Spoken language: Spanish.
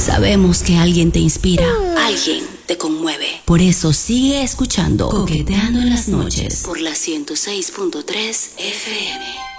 Sabemos que alguien te inspira, alguien te conmueve. Por eso sigue escuchando Coqueteando en las noches por la 106.3 FM.